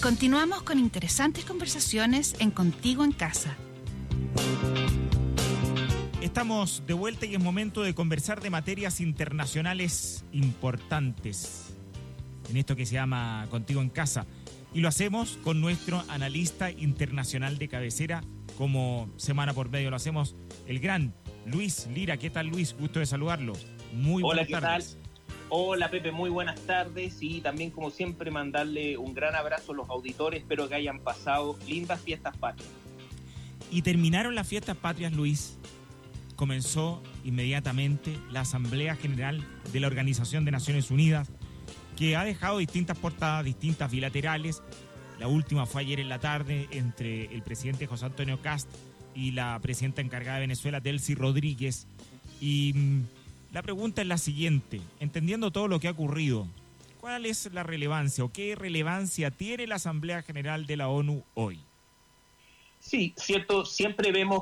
Continuamos con interesantes conversaciones en Contigo en Casa. Estamos de vuelta y es momento de conversar de materias internacionales importantes en esto que se llama Contigo en Casa. Y lo hacemos con nuestro analista internacional de cabecera, como semana por medio lo hacemos, el gran Luis Lira. ¿Qué tal, Luis? Gusto de saludarlo. Muy buenas tardes. Hola, ¿qué tal? Hola, Pepe, muy buenas tardes. Y también, como siempre, mandarle un gran abrazo a los auditores. Espero que hayan pasado lindas fiestas patrias. Y terminaron las fiestas patrias, Luis. Comenzó inmediatamente la Asamblea General de la Organización de Naciones Unidas, que ha dejado distintas portadas, distintas bilaterales. La última fue ayer en la tarde entre el presidente José Antonio Kast y la presidenta encargada de Venezuela, Delcy Rodríguez. Y la pregunta es la siguiente: entendiendo todo lo que ha ocurrido, ¿cuál es la relevancia o qué relevancia tiene la Asamblea General de la ONU hoy? Sí, cierto, siempre vemos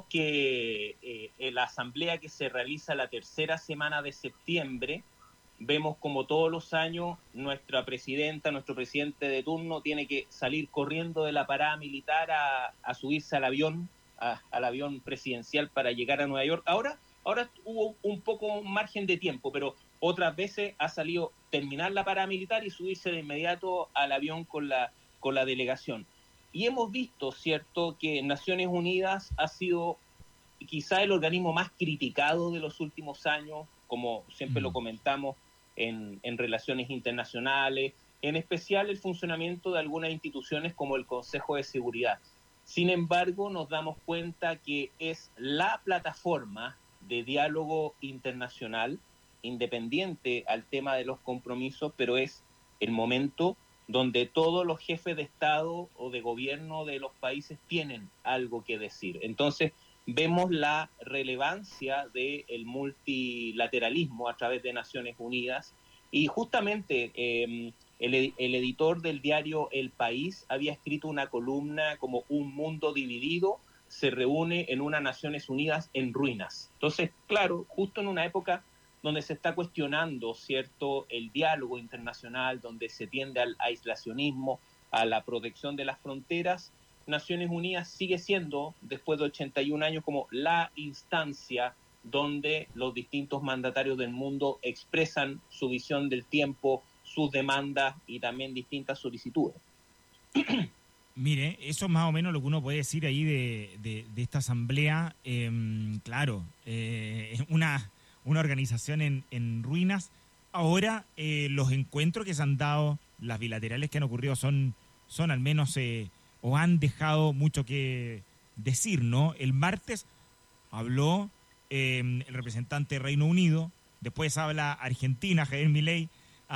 que en la asamblea que se realiza la tercera semana de septiembre, vemos como todos los años nuestra presidenta, nuestro presidente de turno tiene que salir corriendo de la parada militar a subirse al avión, al avión presidencial para llegar a Nueva York. Ahora hubo un poco margen de tiempo, pero otras veces ha salido terminar la parada militar y subirse de inmediato al avión con la delegación. Y hemos visto, ¿cierto?, que Naciones Unidas ha sido quizá el organismo más criticado de los últimos años, como siempre lo comentamos, en relaciones internacionales, en especial el funcionamiento de algunas instituciones como el Consejo de Seguridad. Sin embargo, nos damos cuenta que es la plataforma de diálogo internacional, independiente al tema de los compromisos, pero es el momento donde todos los jefes de Estado o de gobierno de los países tienen algo que decir. Entonces, vemos la relevancia del multilateralismo a través de Naciones Unidas y justamente el editor del diario El País había escrito una columna como un mundo dividido se reúne en una Naciones Unidas en ruinas. Entonces, claro, justo en una época donde se está cuestionando, ¿cierto?, el diálogo internacional, donde se tiende al aislacionismo, a la protección de las fronteras, Naciones Unidas sigue siendo, después de 81 años, como la instancia donde los distintos mandatarios del mundo expresan su visión del tiempo, sus demandas y también distintas solicitudes. Mire, eso es más o menos lo que uno puede decir ahí de esta asamblea. Claro, una organización en ruinas. Ahora los encuentros que se han dado, las bilaterales que han ocurrido son al menos o han dejado mucho que decir, ¿no? El martes habló el representante de Reino Unido, después habla Argentina, Javier Milei,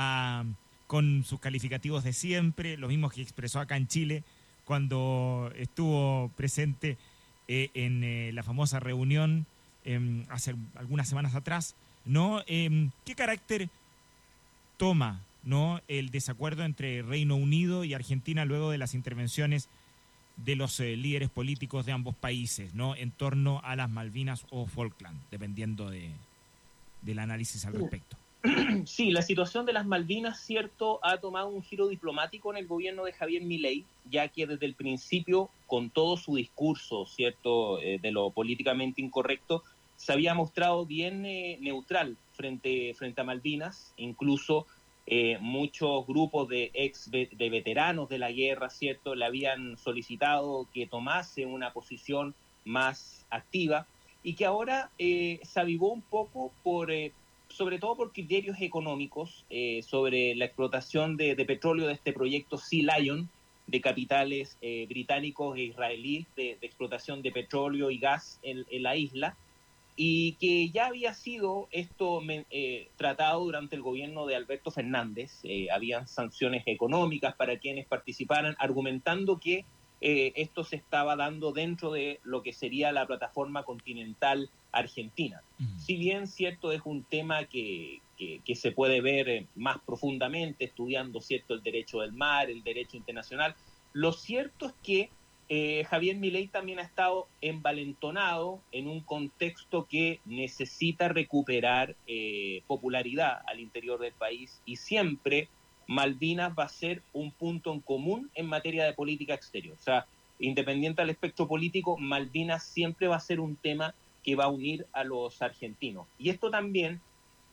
con sus calificativos de siempre, los mismos que expresó acá en Chile cuando estuvo presente en la famosa reunión hace algunas semanas atrás, ¿no? ¿Qué carácter toma, ¿no?, el desacuerdo entre Reino Unido y Argentina luego de las intervenciones de los líderes políticos de ambos países, ¿no?, en torno a las Malvinas o Falkland, dependiendo del análisis al respecto? Sí, la situación de las Malvinas, cierto, ha tomado un giro diplomático en el gobierno de Javier Milei, ya que desde el principio, con todo su discurso, cierto, de lo políticamente incorrecto, se había mostrado bien neutral frente a Malvinas. Incluso muchos grupos de veteranos de la guerra, cierto, le habían solicitado que tomase una posición más activa y que ahora se avivó un poco sobre todo por criterios económicos, sobre la explotación de petróleo de este proyecto Sea Lion, de capitales británicos e israelíes de explotación de petróleo y gas en la isla, y que ya había sido esto tratado durante el gobierno de Alberto Fernández. Habían sanciones económicas para quienes participaran, argumentando que esto se estaba dando dentro de lo que sería la plataforma continental argentina. Si bien, cierto, es un tema que se puede ver más profundamente estudiando, cierto, el derecho del mar, el derecho internacional, lo cierto es que Javier Milei también ha estado envalentonado en un contexto que necesita recuperar popularidad al interior del país y siempre Malvinas va a ser un punto en común en materia de política exterior. O sea, independiente del espectro político, Malvinas siempre va a ser un tema que va a unir a los argentinos. Y esto también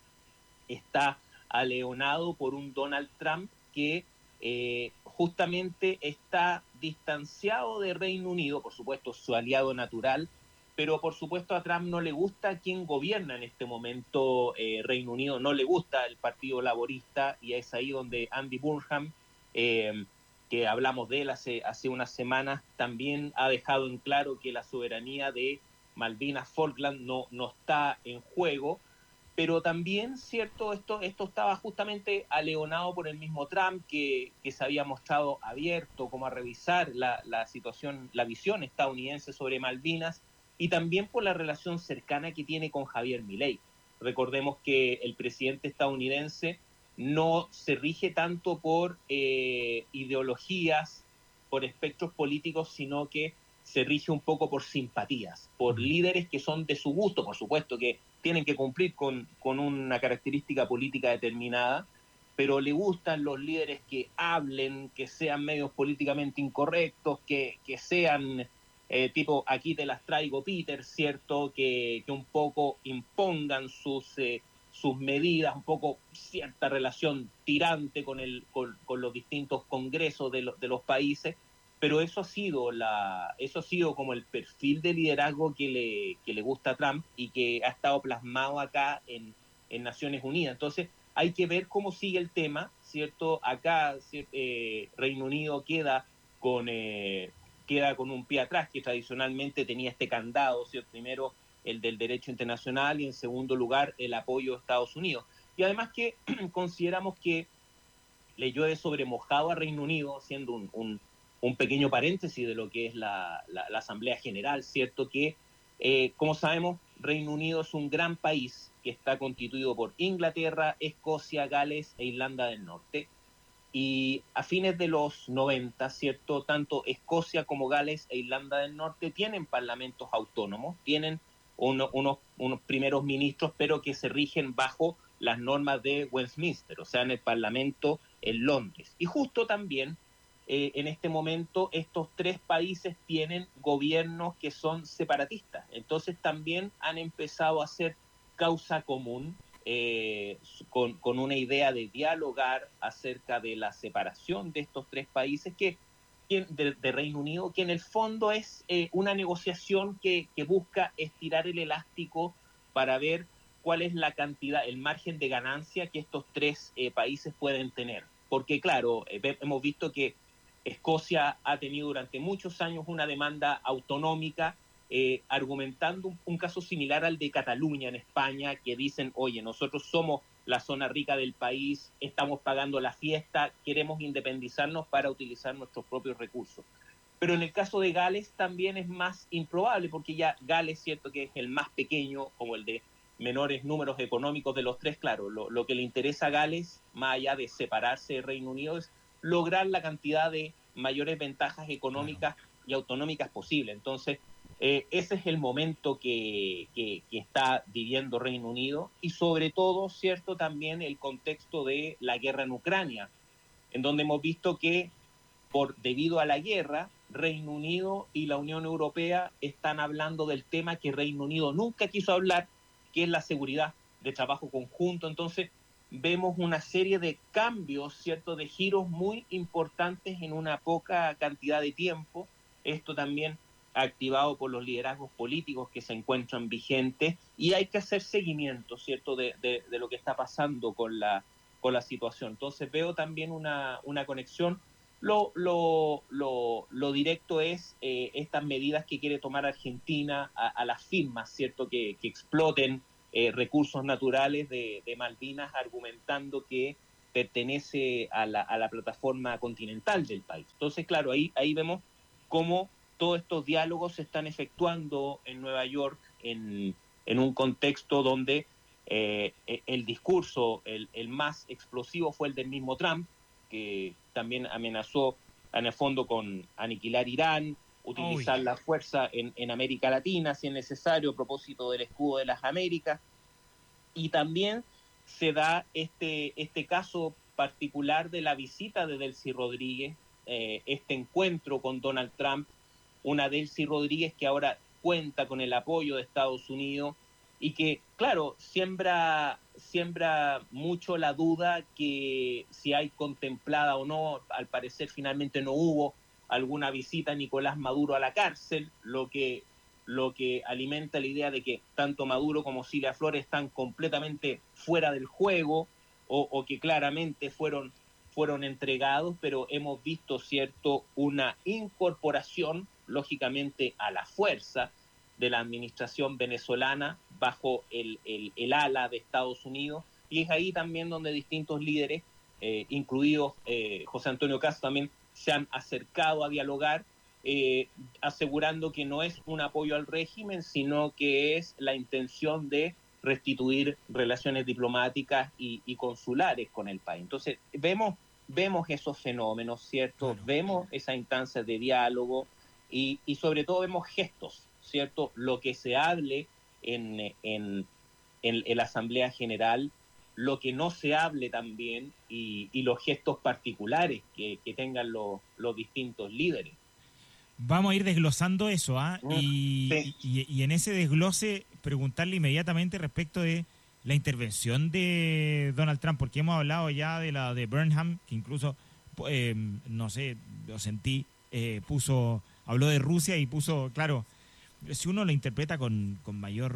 está aleonado por un Donald Trump que justamente está distanciado de Reino Unido, por supuesto su aliado natural, pero por supuesto a Trump no le gusta quien gobierna en este momento Reino Unido, no le gusta el Partido Laborista, y es ahí donde Andy Burnham, que hablamos de él hace unas semanas, también ha dejado en claro que la soberanía de Malvinas, Falkland no está en juego, pero también, cierto, esto estaba justamente aleonado por el mismo Trump, que se había mostrado abierto como a revisar la situación, la visión estadounidense sobre Malvinas, y también por la relación cercana que tiene con Javier Milei. Recordemos que el presidente estadounidense no se rige tanto por ideologías, por espectros políticos, sino que se rige un poco por simpatías, por líderes que son de su gusto, por supuesto que tienen que cumplir con una característica política determinada, pero le gustan los líderes que hablen, que sean medios políticamente incorrectos, que sean tipo, aquí te las traigo, Peter, ¿cierto? Que un poco impongan sus medidas, un poco cierta relación tirante con los distintos congresos de los países, pero eso ha sido como el perfil de liderazgo que le gusta a Trump y que ha estado plasmado acá en Naciones Unidas. Entonces hay que ver cómo sigue el tema, ¿cierto? Acá Reino Unido queda con un pie atrás, que tradicionalmente tenía este candado, ¿cierto? Primero el del derecho internacional y en segundo lugar el apoyo de Estados Unidos. Y además que consideramos que le llueve sobre mojado a Reino Unido, haciendo un pequeño paréntesis de lo que es la Asamblea General, ¿cierto? Que, como sabemos, Reino Unido es un gran país que está constituido por Inglaterra, Escocia, Gales e Irlanda del Norte. Y a fines de los 90, ¿cierto? Tanto Escocia como Gales e Irlanda del Norte tienen parlamentos autónomos, tienen unos primeros ministros, pero que se rigen bajo las normas de Westminster, o sea, en el Parlamento en Londres. Y justo también en este momento estos tres países tienen gobiernos que son separatistas. Entonces también han empezado a hacer causa común con una idea de dialogar acerca de la separación de estos tres países de Reino Unido, que en el fondo es una negociación que busca estirar el elástico para ver cuál es la cantidad, el margen de ganancia que estos tres países pueden tener. Porque claro, hemos visto que Escocia ha tenido durante muchos años una demanda autonómica, argumentando un caso similar al de Cataluña en España, que dicen, oye, nosotros somos la zona rica del país, estamos pagando la fiesta, queremos independizarnos para utilizar nuestros propios recursos. Pero en el caso de Gales también es más improbable, porque ya Gales, cierto que es el más pequeño, como el de menores números económicos de los tres, claro, lo que le interesa a Gales, más allá de separarse del Reino Unido, es lograr la cantidad de mayores ventajas económicas y autonómicas posible. Entonces, ese es el momento que está viviendo Reino Unido, y sobre todo, cierto, también el contexto de la guerra en Ucrania, en donde hemos visto que debido a la guerra, Reino Unido y la Unión Europea están hablando del tema que Reino Unido nunca quiso hablar, que es la seguridad de trabajo conjunto. Entonces vemos una serie de cambios, ¿cierto?, de giros muy importantes en una poca cantidad de tiempo. Esto también activado por los liderazgos políticos que se encuentran vigentes, y hay que hacer seguimiento, ¿cierto?, de lo que está pasando con la situación. Entonces veo también una conexión. Lo directo es estas medidas que quiere tomar Argentina a las firmas, ¿cierto?, que exploten recursos naturales de Malvinas, argumentando que pertenece a la plataforma continental del país. Entonces, claro, ahí vemos cómo todos estos diálogos se están efectuando en Nueva York en un contexto donde el discurso, el más explosivo fue el del mismo Trump, que también amenazó en el fondo con aniquilar Irán, utilizar la fuerza en América Latina si es necesario a propósito del escudo de las Américas. Y también se da este caso particular de la visita de Delcy Rodríguez, este encuentro con Donald Trump, una Delcy Rodríguez que ahora cuenta con el apoyo de Estados Unidos y que, claro, siembra mucho la duda que si hay contemplada o no. Al parecer finalmente no hubo alguna visita a Nicolás Maduro a la cárcel, lo que alimenta la idea de que tanto Maduro como Cilia Flores están completamente fuera del juego o que claramente fueron entregados, pero hemos visto, cierto, una incorporación, lógicamente a la fuerza, de la administración venezolana bajo el ala de Estados Unidos, y es ahí también donde distintos líderes, incluidos José Antonio Castro, también se han acercado a dialogar, asegurando que no es un apoyo al régimen, sino que es la intención de restituir relaciones diplomáticas y consulares con el país. Entonces, vemos esos fenómenos, ¿cierto? Claro. Vemos esa instancia de diálogo y sobre todo vemos gestos, ¿cierto? Lo que se hable en la Asamblea General, lo que no se hable también y los gestos particulares que tengan los distintos líderes. Vamos a ir desglosando eso, ¿ah? Sí. Y en ese desglose preguntarle inmediatamente respecto de la intervención de Donald Trump, porque hemos hablado ya de la de Burnham, que incluso, no sé, lo sentí, habló de Rusia y puso, claro, si uno lo interpreta con mayor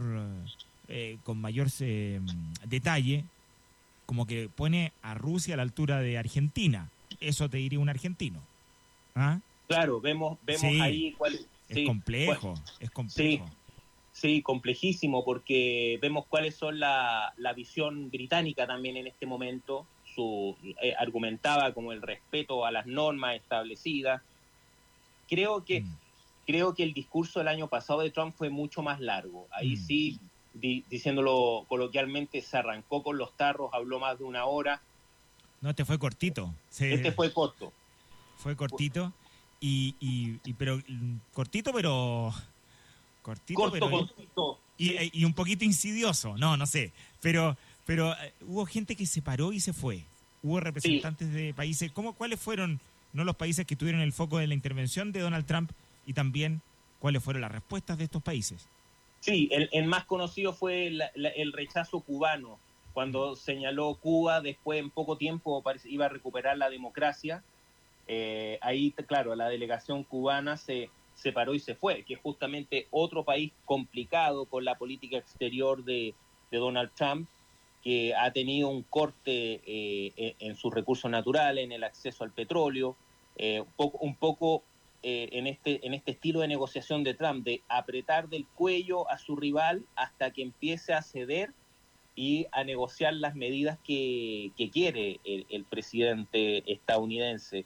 detalle, como que pone a Rusia a la altura de Argentina. Eso te diría un argentino. ¿Ah? Claro, vemos sí, ahí cuál es complejo, es complejo. Sí, complejísimo, porque vemos cuáles son la visión británica también en este momento. Argumentaba como el respeto a las normas establecidas. Creo que el discurso del año pasado de Trump fue mucho más largo. Ahí sí, diciéndolo coloquialmente, se arrancó con los tarros, habló más de una hora. No, este fue cortito. Este fue corto. Fue cortito. Pero cortito, pero cortito. Y un poquito insidioso, no sé, pero hubo gente que se paró y se fue. Hubo representantes de países. ¿Cuáles fueron los países que tuvieron el foco de la intervención de Donald Trump y también cuáles fueron las respuestas de estos países? Sí, el más conocido fue el rechazo cubano, cuando señaló Cuba, después en poco tiempo iba a recuperar la democracia. Ahí, claro, la delegación cubana se paró y se fue, que es justamente otro país complicado con la política exterior de Donald Trump, que ha tenido un corte en sus recursos naturales, en el acceso al petróleo, un poco en este estilo de negociación de Trump, de apretar del cuello a su rival hasta que empiece a ceder y a negociar las medidas que quiere el presidente estadounidense.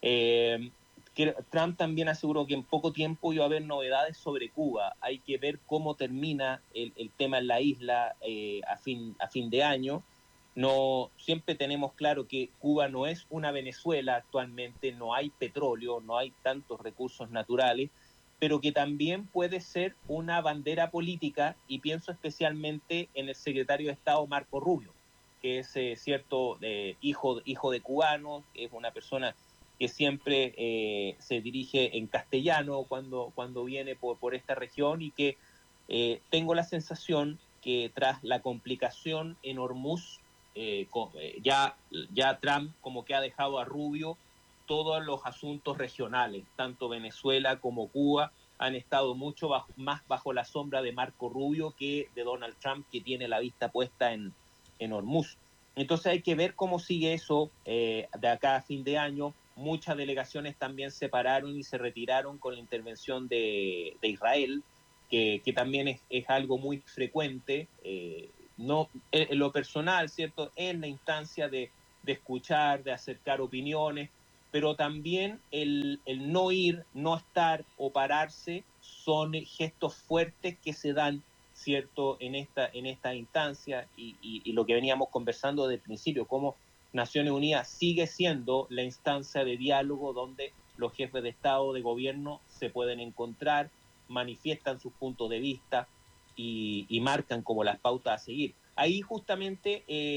Trump también aseguró que en poco tiempo iba a haber novedades sobre Cuba. Hay que ver cómo termina el tema en la isla a fin de año. No, siempre tenemos claro que Cuba no es una Venezuela actualmente, no hay petróleo, no hay tantos recursos naturales, pero que también puede ser una bandera política, y pienso especialmente en el secretario de Estado Marco Rubio, que es hijo de cubanos, es una persona que siempre se dirige en castellano cuando viene por esta región, y que tengo la sensación que tras la complicación en Hormuz, ya Trump como que ha dejado a Rubio todos los asuntos regionales, tanto Venezuela como Cuba han estado mucho más bajo la sombra de Marco Rubio que de Donald Trump, que tiene la vista puesta en Hormuz. Entonces hay que ver cómo sigue eso de acá a fin de año. Muchas delegaciones también se pararon y se retiraron con la intervención de Israel, que también es algo muy frecuente, no en lo personal, ¿cierto? En la instancia de escuchar, de acercar opiniones, pero también el no ir, no estar o pararse son gestos fuertes que se dan, ¿cierto? En esta instancia y lo que veníamos conversando desde el principio, cómo Naciones Unidas sigue siendo la instancia de diálogo donde los jefes de Estado, de gobierno, se pueden encontrar, manifiestan sus puntos de vista y marcan como las pautas a seguir. Ahí justamente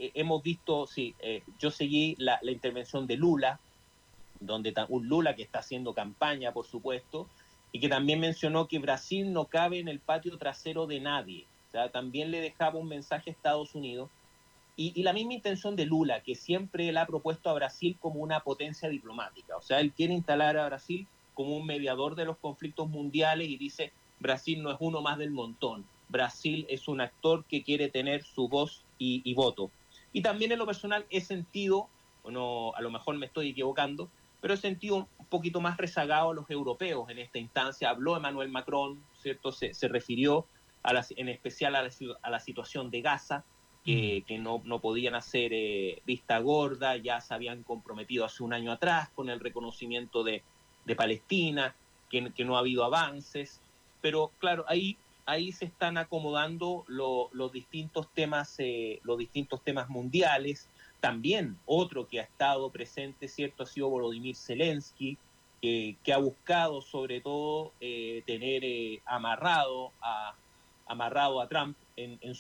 hemos visto, sí, yo seguí la intervención de Lula, donde un Lula que está haciendo campaña, por supuesto, y que también mencionó que Brasil no cabe en el patio trasero de nadie. O sea, también le dejaba un mensaje a Estados Unidos. Y la misma intención de Lula, que siempre él ha propuesto a Brasil como una potencia diplomática. O sea, él quiere instalar a Brasil como un mediador de los conflictos mundiales y dice, Brasil no es uno más del montón. Brasil es un actor que quiere tener su voz y voto. Y también en lo personal he sentido, bueno, a lo mejor me estoy equivocando, pero he sentido un poquito más rezagado a los europeos en esta instancia. Habló Emmanuel Macron, ¿cierto? Se refirió en especial a la situación de Gaza, que no podían hacer vista gorda, ya se habían comprometido hace un año atrás con el reconocimiento de Palestina, que no ha habido avances, pero claro, ahí se están acomodando los distintos temas mundiales. También otro que ha estado presente, ¿cierto?, ha sido Volodymyr Zelensky, que ha buscado sobre todo tener amarrado a Trump en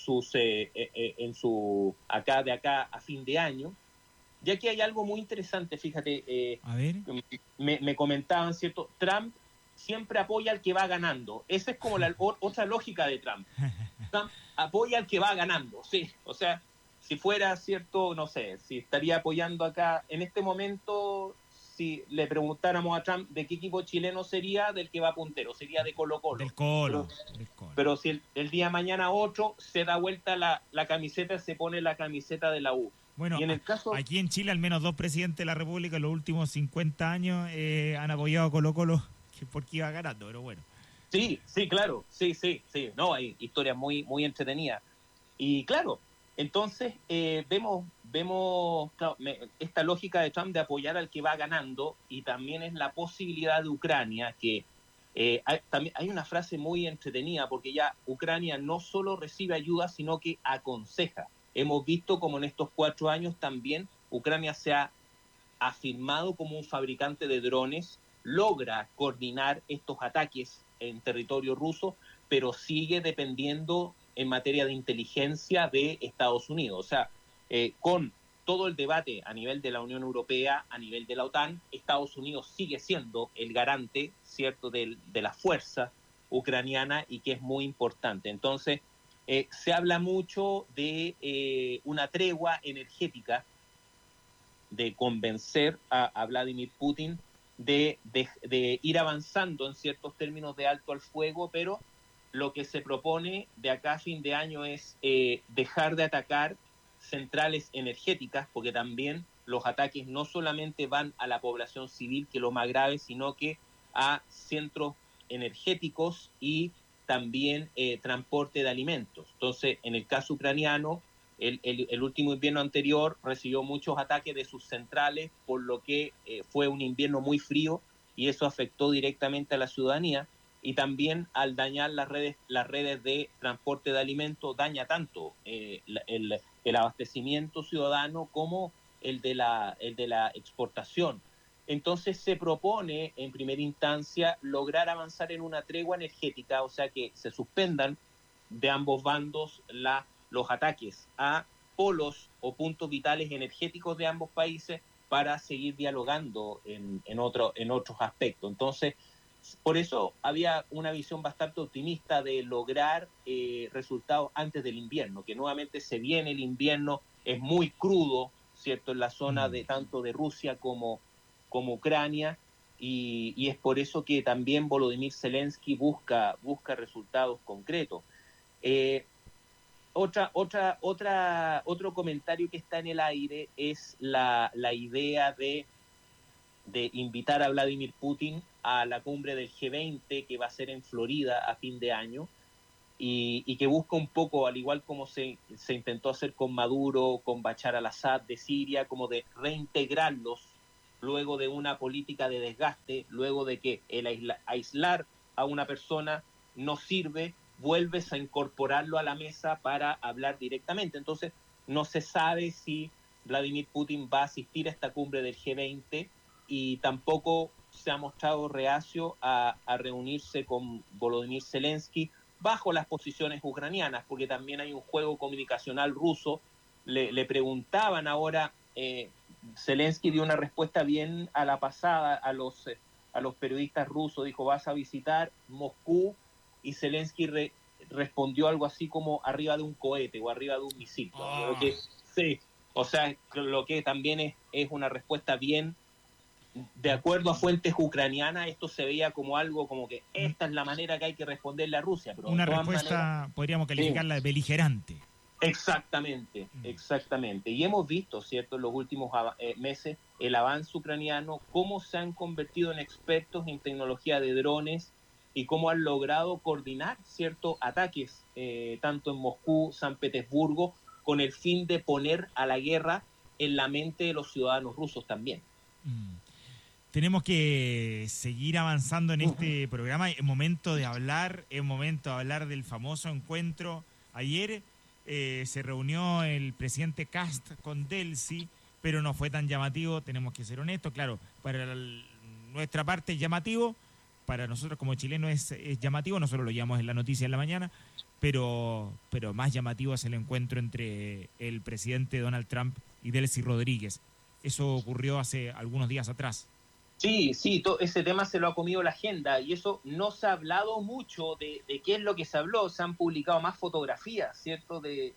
su acá a fin de año. Y aquí hay algo muy interesante, fíjate, a ver. Me comentaban, ¿cierto? Trump siempre apoya al que va ganando. Esa es como la otra lógica de Trump. Trump apoya al que va ganando, sí. O sea, si fuera, ¿cierto? No sé, si estaría apoyando acá en este momento, si le preguntáramos a Trump de qué equipo chileno sería, del que va puntero, sería de Colo-Colo. Del Colo. Pero si el día mañana 8 se da vuelta la camiseta, se pone la camiseta de la U. Bueno, y en el caso... aquí en Chile al menos 2 presidentes de la República en los últimos 50 años han apoyado a Colo-Colo porque iba ganando, pero bueno. Sí, claro, sí. No, hay historias muy, muy entretenidas. Y claro, entonces vemos claro, esta lógica de Trump de apoyar al que va ganando, y también es la posibilidad de Ucrania, que también hay una frase muy entretenida, porque ya Ucrania no solo recibe ayuda, sino que aconseja. Hemos visto como en estos 4 años también Ucrania se ha afirmado como un fabricante de drones, logra coordinar estos ataques en territorio ruso, pero sigue dependiendo en materia de inteligencia de Estados Unidos. O sea, con todo el debate a nivel de la Unión Europea, a nivel de la OTAN, Estados Unidos sigue siendo el garante, ¿cierto?, de la fuerza ucraniana, y que es muy importante. Entonces, se habla mucho de una tregua energética, de convencer a Vladimir Putin de ir avanzando en ciertos términos de alto al fuego, pero lo que se propone de acá a fin de año es dejar de atacar centrales energéticas, porque también los ataques no solamente van a la población civil, que es lo más grave, sino que a centros energéticos y también transporte de alimentos. Entonces, en el caso ucraniano, el último invierno anterior recibió muchos ataques de sus centrales, por lo que fue un invierno muy frío, y eso afectó directamente a la ciudadanía. Y también al dañar las redes de transporte de alimentos, daña tanto el abastecimiento ciudadano como el de la exportación. Entonces se propone en primera instancia lograr avanzar en una tregua energética, o sea, que se suspendan de ambos bandos los ataques a polos o puntos vitales energéticos de ambos países, para seguir dialogando en otros aspectos. Entonces, por eso había una visión bastante optimista de lograr resultados antes del invierno, que nuevamente se viene el invierno, es muy crudo, ¿cierto?, en la zona de tanto de Rusia como Ucrania, y es por eso que también Volodymyr Zelensky busca resultados concretos. Otro comentario que está en el aire es la idea de invitar a Vladimir Putin a la cumbre del G20, que va a ser en Florida a fin de año, y que busca un poco, al igual como se intentó hacer con Maduro, con Bashar al-Assad de Siria, como de reintegrarlos luego de una política de desgaste, luego de que el aislar a una persona no sirve, vuelves a incorporarlo a la mesa para hablar directamente. Entonces, no se sabe si Vladimir Putin va a asistir a esta cumbre del G20, y tampoco se ha mostrado reacio a reunirse con Volodymyr Zelensky bajo las posiciones ucranianas, porque también hay un juego comunicacional ruso le preguntaban ahora, Zelensky dio una respuesta bien a la pasada a los periodistas rusos, dijo, vas a visitar Moscú, y Zelensky respondió algo así como arriba de un cohete o arriba de un misil. Lo que, sí, o sea, lo que también es una respuesta bien, de acuerdo a fuentes ucranianas, esto se veía como algo como que esta es la manera que hay que responderle a Rusia. Pero una respuesta, podríamos calificarla de beligerante. Exactamente, exactamente. Y hemos visto, ¿cierto?, en los últimos meses el avance ucraniano, cómo se han convertido en expertos en tecnología de drones y cómo han logrado coordinar ciertos ataques, tanto en Moscú, San Petersburgo, con el fin de poner a la guerra en la mente de los ciudadanos rusos también. Tenemos que seguir avanzando en este programa. Es momento de hablar del famoso encuentro. Ayer se reunió el presidente Kast con Delcy, pero no fue tan llamativo, tenemos que ser honestos. Claro, para nuestra parte es llamativo, para nosotros como chilenos es llamativo, nosotros lo llevamos en la noticia en la mañana, pero más llamativo es el encuentro entre el presidente Donald Trump y Delcy Rodríguez. Eso ocurrió hace algunos días atrás. Sí, ese tema se lo ha comido la agenda, y eso no se ha hablado mucho de qué es lo que se habló. Se han publicado más fotografías, ¿cierto?,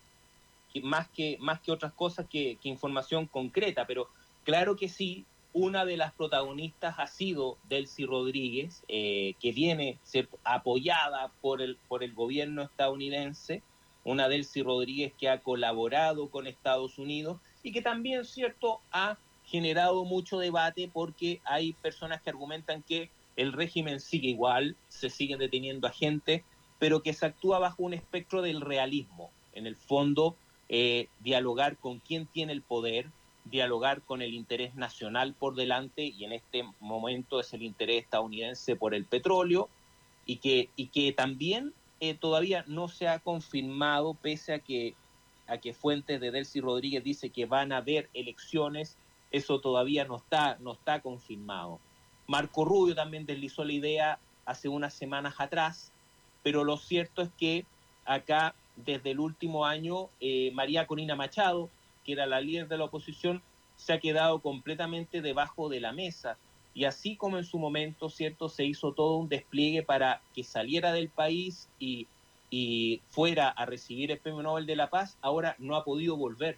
más que otras cosas que información concreta, pero claro que sí, una de las protagonistas ha sido Delcy Rodríguez, que viene, ¿cierto?, apoyada por el gobierno estadounidense, una Delcy Rodríguez que ha colaborado con Estados Unidos y que también, ¿cierto?, ha generado mucho debate, porque hay personas que argumentan que el régimen sigue igual, se siguen deteniendo a gente, pero que se actúa bajo un espectro del realismo. En el fondo, dialogar con quien tiene el poder, dialogar con el interés nacional por delante, y en este momento es el interés estadounidense por el petróleo, y que también todavía no se ha confirmado, pese a que fuentes de Delcy Rodríguez dice que van a haber elecciones. Eso todavía no está confirmado. Marco Rubio también deslizó la idea hace unas semanas atrás, pero lo cierto es que acá, desde el último año, María Corina Machado, que era la líder de la oposición, se ha quedado completamente debajo de la mesa. Y así como en su momento, ¿cierto?, se hizo todo un despliegue para que saliera del país y fuera a recibir el Premio Nobel de la Paz, ahora no ha podido volver.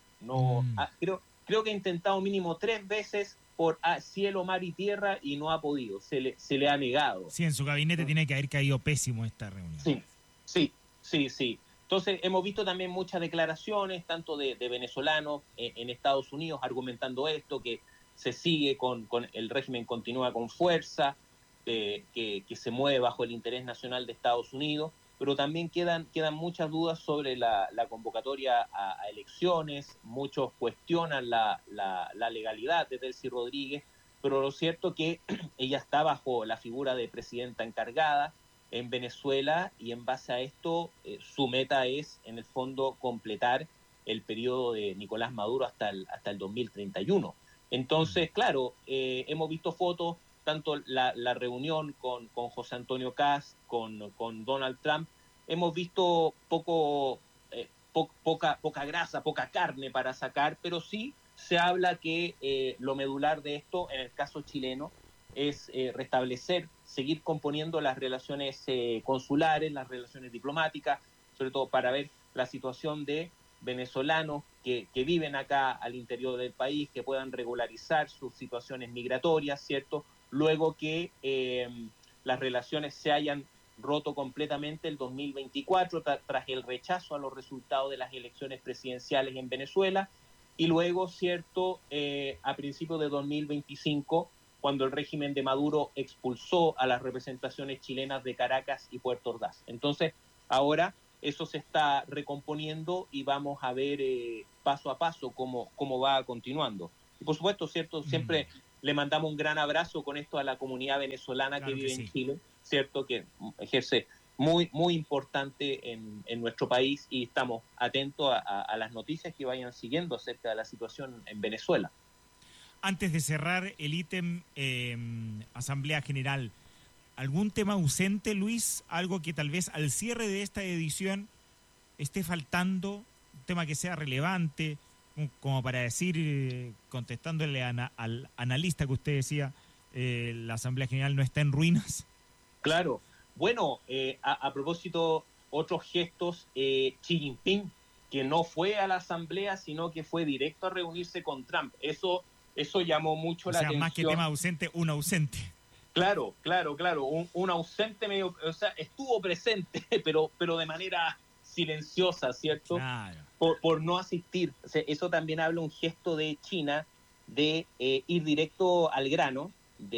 Creo que ha intentado mínimo 3 veces por cielo, mar y tierra, y no ha podido, se le ha negado. Sí, en su gabinete tiene que haber caído pésimo esta reunión. Sí. Entonces hemos visto también muchas declaraciones, tanto de venezolanos en Estados Unidos, argumentando esto, que se sigue con el régimen, continúa con fuerza, que se mueve bajo el interés nacional de Estados Unidos, pero también quedan muchas dudas sobre la convocatoria a elecciones. Muchos cuestionan la legalidad de Delcy Rodríguez, pero lo cierto es que ella está bajo la figura de presidenta encargada en Venezuela, y en base a esto su meta es, en el fondo, completar el periodo de Nicolás Maduro hasta el 2031. Entonces, claro, hemos visto fotos, tanto la reunión con José Antonio Kast, con Donald Trump, hemos visto poca grasa, poca carne para sacar, pero sí se habla que lo medular de esto, en el caso chileno, es restablecer, seguir componiendo las relaciones consulares, las relaciones diplomáticas, sobre todo para ver la situación de venezolanos que viven acá al interior del país, que puedan regularizar sus situaciones migratorias, ¿cierto?, luego que las relaciones se hayan roto completamente el 2024 tras el rechazo a los resultados de las elecciones presidenciales en Venezuela, y luego, ¿cierto?, a principios de 2025, cuando el régimen de Maduro expulsó a las representaciones chilenas de Caracas y Puerto Ordaz. Entonces, ahora eso se está recomponiendo y vamos a ver paso a paso cómo va continuando. Y por supuesto, ¿cierto?, siempre le mandamos un gran abrazo con esto a la comunidad venezolana, claro, que vive en Chile, ¿cierto?, que ejerce muy, muy importante en nuestro país, y estamos atentos a las noticias que vayan siguiendo acerca de la situación en Venezuela. Antes de cerrar el ítem Asamblea General, ¿algún tema ausente, Luis? Algo que tal vez al cierre de esta edición esté faltando, un tema que sea relevante, como para decir, contestándole al analista que usted decía, la Asamblea General no está en ruinas? Claro. Bueno, a propósito, otros gestos, Xi Jinping, que no fue a la Asamblea, sino que fue directo a reunirse con Trump. Eso llamó mucho la atención. Más que tema ausente, un ausente. Claro. Un ausente medio, o sea, estuvo presente, pero de manera silenciosa, ¿cierto? Claro. Por no asistir. O sea, eso también habla un gesto de China de ir directo al grano,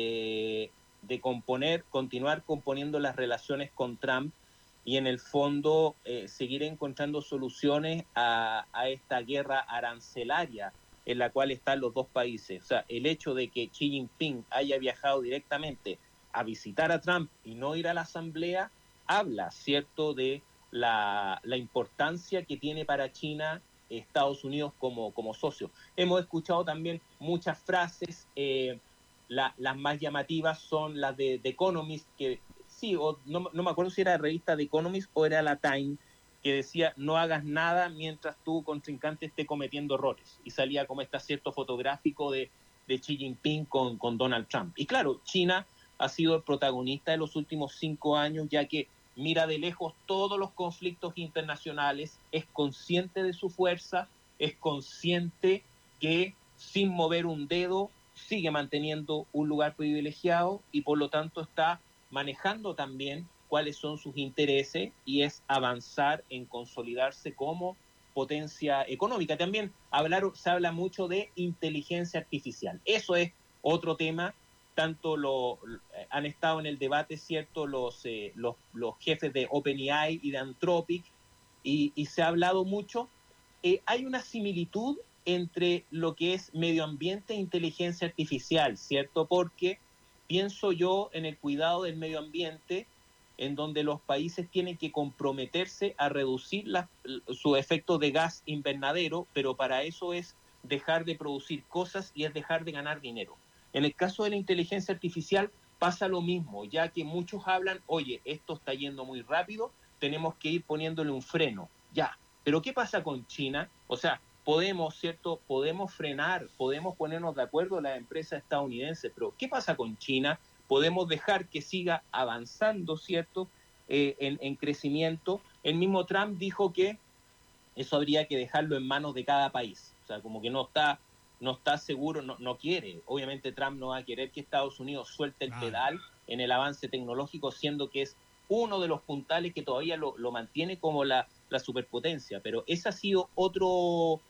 de continuar componiendo las relaciones con Trump y en el fondo seguir encontrando soluciones a esta guerra arancelaria en la cual están los dos países. O sea, el hecho de que Xi Jinping haya viajado directamente a visitar a Trump y no ir a la Asamblea, habla, ¿cierto?, de la importancia que tiene para China Estados Unidos como socio. Hemos escuchado también muchas frases, las más llamativas son las de The Economist, que sí, no me acuerdo si era la revista The Economist o era la Time, que decía, no hagas nada mientras tu contrincante esté cometiendo errores. Y salía como este acierto fotográfico de Xi Jinping con Donald Trump. Y claro, China ha sido el protagonista de los últimos 5 años, ya que mira de lejos todos los conflictos internacionales, es consciente de su fuerza, es consciente que sin mover un dedo sigue manteniendo un lugar privilegiado y por lo tanto está manejando también cuáles son sus intereses y es avanzar en consolidarse como potencia económica. También se habla mucho de inteligencia artificial. Eso es otro tema. Tanto han estado en el debate, ¿cierto?, los jefes de OpenAI y de Anthropic, y se ha hablado mucho. Hay una similitud entre lo que es medio ambiente e inteligencia artificial, ¿cierto? Porque pienso yo en el cuidado del medio ambiente, en donde los países tienen que comprometerse a reducir su efecto de gas invernadero, pero para eso es dejar de producir cosas y es dejar de ganar dinero. En el caso de la inteligencia artificial pasa lo mismo, ya que muchos hablan, oye, esto está yendo muy rápido, tenemos que ir poniéndole un freno, ya. Pero ¿qué pasa con China? O sea, podemos frenar, podemos ponernos de acuerdo las empresas estadounidenses, pero ¿qué pasa con China? Podemos dejar que siga avanzando, ¿cierto?, en crecimiento. El mismo Trump dijo que eso habría que dejarlo en manos de cada país. O sea, como que no está seguro, no quiere. Obviamente Trump no va a querer que Estados Unidos suelte el pedal en el avance tecnológico, siendo que es uno de los puntales que todavía lo mantiene como la superpotencia. Pero ese ha sido otro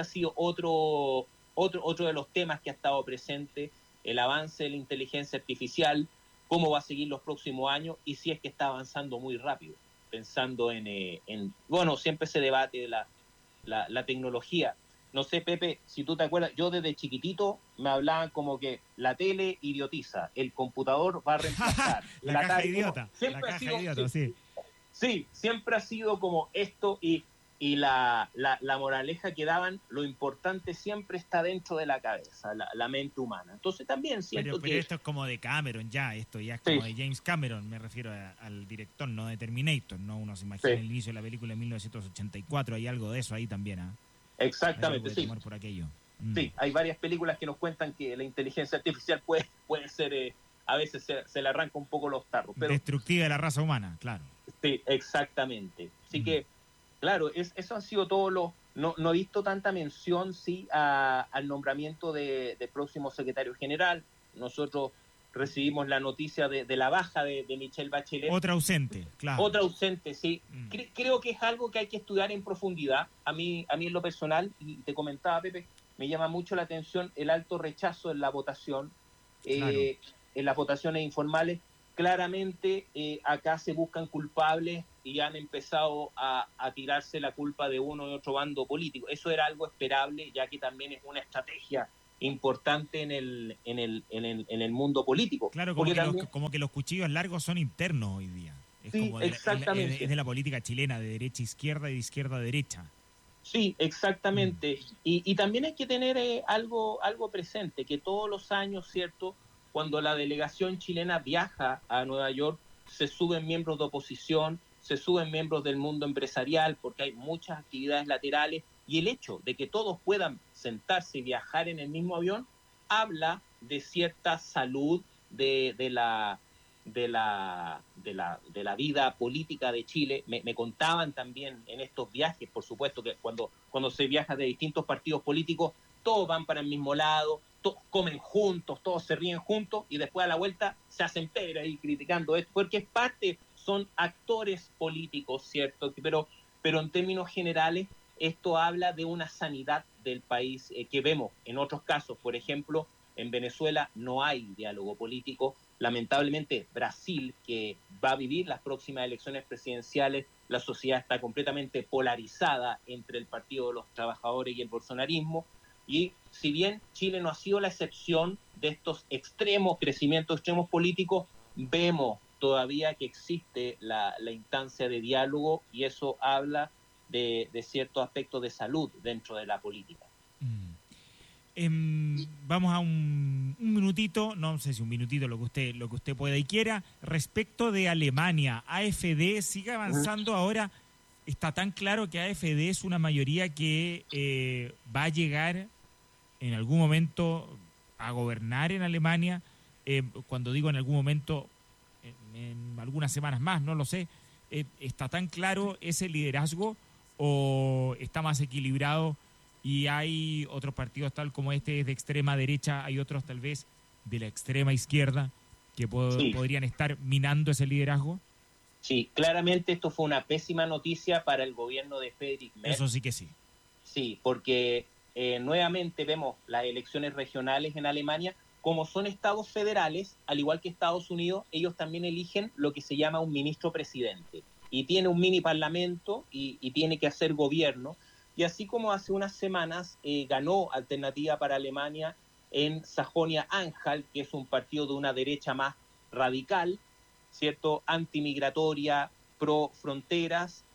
de los temas que ha estado presente, el avance de la inteligencia artificial, cómo va a seguir los próximos años y si es que está avanzando muy rápido. Pensando bueno, siempre se debate la tecnología. No sé, Pepe, si tú te acuerdas, yo desde chiquitito me hablaban como que la tele idiotiza, el computador va a reemplazar. La caja idiota, sí. Sí, siempre ha sido como esto y la moraleja que daban, lo importante siempre está dentro de la cabeza, la mente humana. Entonces también siento pero esto es como de Cameron esto ya es como de James Cameron, me refiero al director, no de Terminator, ¿no? Uno se imagina el inicio de la película en 1984, hay algo de eso ahí también, ¿ah? Exactamente, sí. Por aquello. Sí, hay varias películas que nos cuentan que la inteligencia artificial puede ser, a veces se le arranca un poco los tarros. Pero, destructiva de la raza humana, claro. Sí, exactamente. Así que, claro, eso han sido todos los... No he visto tanta mención, sí, al nombramiento de próximo secretario general. Nosotros recibimos la noticia de la baja de Michelle Bachelet. Otra ausente, claro. Otra ausente, sí. Creo que es algo que hay que estudiar en profundidad. A mí en lo personal, y te comentaba, Pepe, me llama mucho la atención el alto rechazo en la votación, claro. En las votaciones informales. Claramente acá se buscan culpables y han empezado a tirarse la culpa de uno y otro bando político. Eso era algo esperable, ya que también es una estrategia importante en el mundo político. Claro, como que los cuchillos largos son internos hoy día. Es sí, como exactamente. Es de la política chilena, de derecha a izquierda y de izquierda a derecha. Sí, exactamente. Y también hay que tener algo presente, que todos los años, ¿cierto?, cuando la delegación chilena viaja a Nueva York, se suben miembros de oposición, se suben miembros del mundo empresarial, porque hay muchas actividades laterales, y el hecho de que todos puedan sentarse y viajar en el mismo avión habla de cierta salud de la vida política de Chile. Me contaban también en estos viajes, por supuesto, que cuando se viaja de distintos partidos políticos, todos van para el mismo lado, todos comen juntos, todos se ríen juntos, y después a la vuelta se hacen peras ahí criticando esto, porque es parte, son actores políticos, ¿cierto? Pero en términos generales, esto habla de una sanidad del país que vemos en otros casos. Por ejemplo, en Venezuela no hay diálogo político. Lamentablemente, Brasil, que va a vivir las próximas elecciones presidenciales, la sociedad está completamente polarizada entre el Partido de los Trabajadores y el bolsonarismo. Y si bien Chile no ha sido la excepción de estos extremos crecimientos, extremos políticos, vemos todavía que existe la instancia de diálogo, y eso habla de ciertos aspectos de salud dentro de la política. Vamos a un minutito, no sé si un minutito, lo que usted pueda y quiera, respecto de Alemania. AfD sigue avanzando ahora. Está tan claro que AfD es una mayoría que va a llegar en algún momento a gobernar en Alemania. Cuando digo en algún momento, en algunas semanas más, no lo sé. ¿Está tan claro ese liderazgo o está más equilibrado y hay otros partidos tal como este de extrema derecha, hay otros tal vez de la extrema izquierda que podrían estar minando ese liderazgo? Sí, claramente esto fue una pésima noticia para el gobierno de Friedrich Merz. Eso sí que sí. Sí, porque nuevamente vemos las elecciones regionales en Alemania. Como son estados federales, al igual que Estados Unidos, ellos también eligen lo que se llama un ministro presidente. Y tiene un mini parlamento y tiene que hacer gobierno. Y así como hace unas semanas ganó Alternativa para Alemania en Sajonia-Anhalt, que es un partido de una derecha más radical, ¿cierto? Antimigratoria, pro fronteras.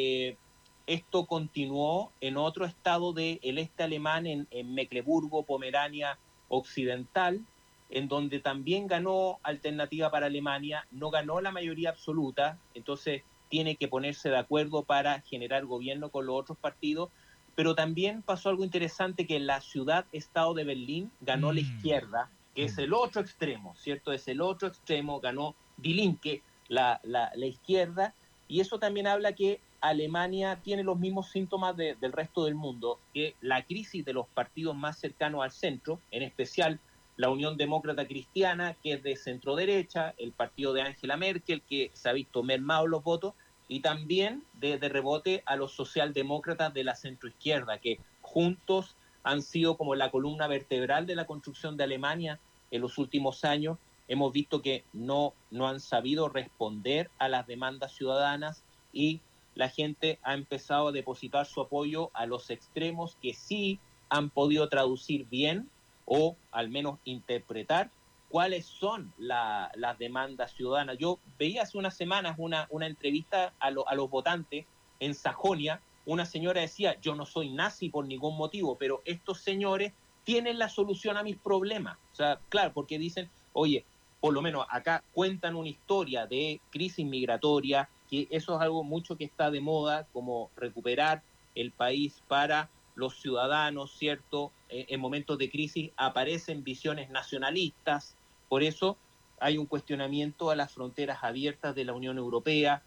Esto continuó en otro estado del este alemán, en Mecklemburgo, Pomerania Occidental, en donde también ganó Alternativa para Alemania. No ganó la mayoría absoluta, entonces tiene que ponerse de acuerdo para generar gobierno con los otros partidos. Pero también pasó algo interesante, que en la ciudad-estado de Berlín ganó la izquierda, que es el otro extremo, ¿cierto? Es el otro extremo, ganó Die Linke, la izquierda, y eso también habla que Alemania tiene los mismos síntomas del resto del mundo, que la crisis de los partidos más cercanos al centro, en especial la Unión Demócrata Cristiana, que es de centro-derecha, el partido de Angela Merkel, que se ha visto mermado los votos, y también de rebote a los socialdemócratas de la centroizquierda, que juntos han sido como la columna vertebral de la construcción de Alemania en los últimos años. Hemos visto que no han sabido responder a las demandas ciudadanas, y la gente ha empezado a depositar su apoyo a los extremos que sí han podido traducir bien, o al menos interpretar cuáles son las demandas ciudadanas. Yo veía hace unas semanas una entrevista a los votantes en Sajonia. Una señora decía: yo no soy nazi por ningún motivo, pero estos señores tienen la solución a mis problemas. O sea, claro, porque dicen, oye, por lo menos acá cuentan una historia de crisis migratoria, que eso es algo mucho que está de moda, como recuperar el país para los ciudadanos, ¿cierto? En momentos de crisis aparecen visiones nacionalistas. Por eso hay un cuestionamiento a las fronteras abiertas de la Unión Europea,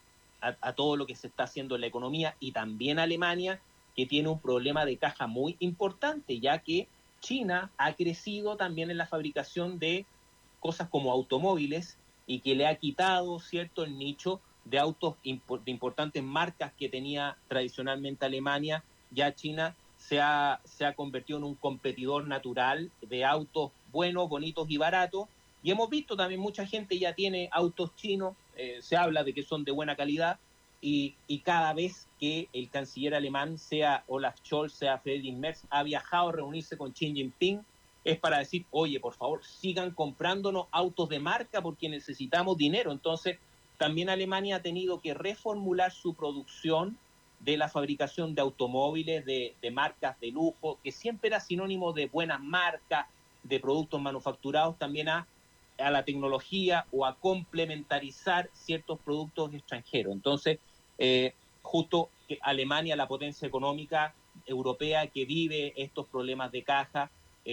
a todo lo que se está haciendo en la economía, y también Alemania, que tiene un problema de caja muy importante, ya que China ha crecido también en la fabricación de cosas como automóviles, y que le ha quitado, ¿cierto?, el nicho de autos de importantes marcas que tenía tradicionalmente Alemania. Ya China se ha convertido en un competidor natural de autos buenos, bonitos y baratos, y hemos visto también mucha gente ya tiene autos chinos, se habla de que son de buena calidad, y cada vez que el canciller alemán, sea Olaf Scholz, sea Friedrich Merz, ha viajado a reunirse con Xi Jinping, es para decir, oye, por favor, sigan comprándonos autos de marca porque necesitamos dinero. Entonces, también Alemania ha tenido que reformular su producción de la fabricación de automóviles, de marcas de lujo, que siempre era sinónimo de buenas marcas, de productos manufacturados, también a la tecnología o a complementarizar ciertos productos extranjeros. Entonces, justo que Alemania, la potencia económica, europea que vive estos problemas de caja,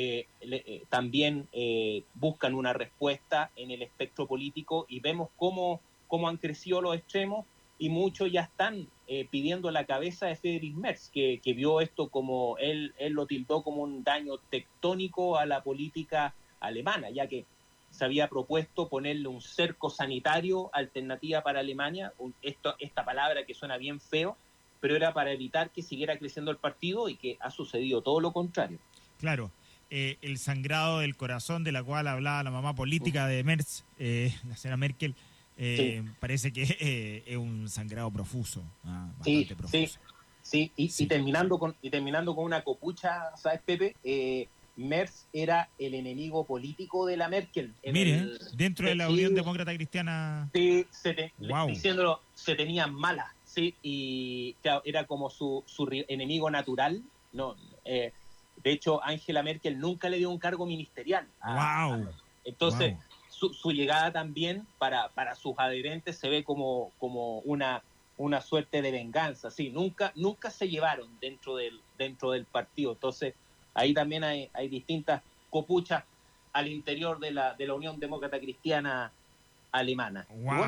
también buscan una respuesta en el espectro político, y vemos cómo han crecido los extremos, y muchos ya están pidiendo la cabeza de Friedrich Merz, que vio esto como, él lo tildó como un daño tectónico a la política alemana, ya que se había propuesto ponerle un cerco sanitario alternativa para Alemania, esta palabra que suena bien feo, pero era para evitar que siguiera creciendo el partido, y que ha sucedido todo lo contrario. Claro, el sangrado del corazón de la cual hablaba la mamá política de Merz, la señora Merkel, sí, parece que es un sangrado profuso, bastante profuso. Sí. Y terminando con una copucha, ¿sabes, Pepe? Merz era el enemigo político de la Merkel. Dentro de la Unión Demócrata Cristiana. Sí, diciéndolo, se tenían malas, sí, y claro, era como su enemigo natural. No, de hecho, Angela Merkel nunca le dio un cargo ministerial. Entonces, su llegada también para sus adherentes se ve como una suerte de venganza. Sí, nunca se llevaron dentro del partido. Entonces, ahí también hay distintas copuchas al interior de la Unión Demócrata Cristiana alemana.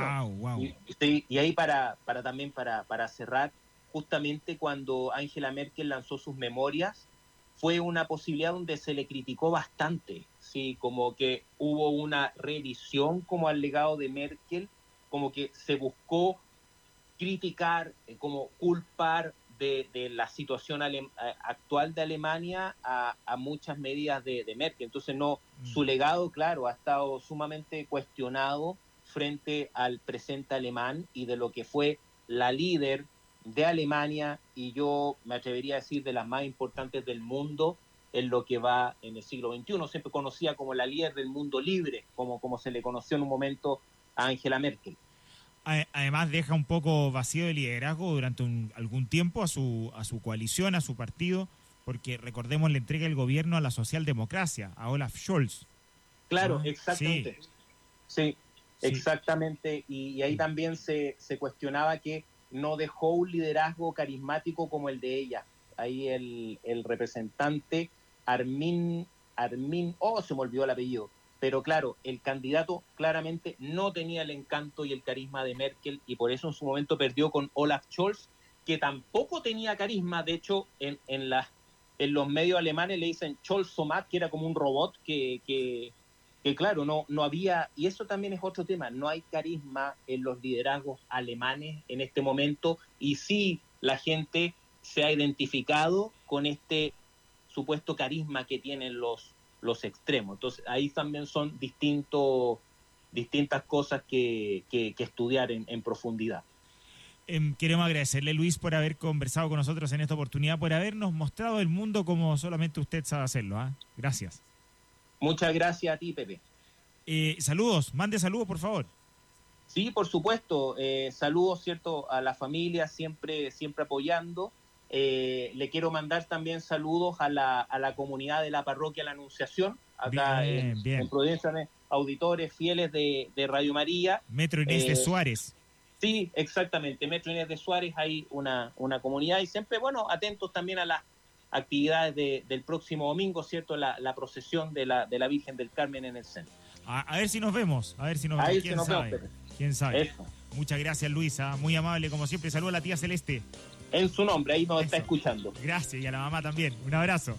Y ahí para cerrar, justamente cuando Angela Merkel lanzó sus memorias, fue una posibilidad donde se le criticó bastante, sí, como que hubo una revisión como al legado de Merkel, como que se buscó criticar, como culpar de la situación actual de Alemania a muchas medidas de Merkel. Entonces, su legado, claro, ha estado sumamente cuestionado frente al presente alemán y de lo que fue la líder de Alemania, y yo me atrevería a decir de las más importantes del mundo en lo que va en el siglo XXI. Siempre conocida como la líder del mundo libre, como se le conoció en un momento a Angela Merkel. Además, deja un poco vacío de liderazgo durante algún tiempo a su coalición, a su partido, porque recordemos, le entrega el gobierno a la socialdemocracia, a Olaf Scholz. Claro, exactamente. Sí, exactamente. Y ahí también se cuestionaba que no dejó un liderazgo carismático como el de ella. Ahí el representante Armin, se me olvidó el apellido, pero claro, el candidato claramente no tenía el encanto y el carisma de Merkel, y por eso en su momento perdió con Olaf Scholz, que tampoco tenía carisma. De hecho, en los medios alemanes le dicen Scholzomat, que era como un robot que claro, no había, y eso también es otro tema, no hay carisma en los liderazgos alemanes en este momento, y sí la gente se ha identificado con este supuesto carisma que tienen los extremos. Entonces ahí también son distintas cosas que estudiar en profundidad. Queremos agradecerle, Luis, por haber conversado con nosotros en esta oportunidad, por habernos mostrado el mundo como solamente usted sabe hacerlo. Gracias. Muchas gracias a ti, Pepe. Saludos, mande saludos, por favor. Sí, por supuesto. Saludos, ¿cierto?, a la familia, siempre apoyando. Le quiero mandar también saludos a la comunidad de la parroquia La Anunciación, acá en Providencia, auditores fieles de Radio María. Metro Inés de Suárez. Sí, exactamente, Metro Inés de Suárez, hay una comunidad, y siempre, atentos también a las actividades del próximo domingo, ¿cierto?, la procesión de la Virgen del Carmen en el centro. A ver si nos vemos, ¿Quién sabe? Eso. Muchas gracias, Luisa, muy amable como siempre. Saludos a la tía Celeste. En su nombre, ahí nos está escuchando. Gracias, y a la mamá también. Un abrazo.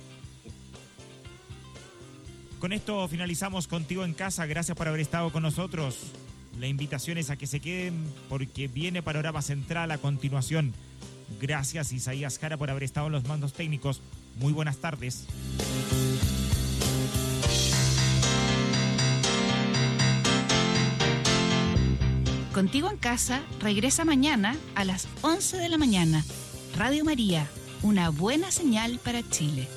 Con esto finalizamos Contigo en Casa. Gracias por haber estado con nosotros. La invitación es a que se queden porque viene Panorama Central a continuación. Gracias, Isaías Jara, por haber estado en los mandos técnicos. Muy buenas tardes. Contigo en Casa regresa mañana a las 11 de la mañana. Radio María, una buena señal para Chile.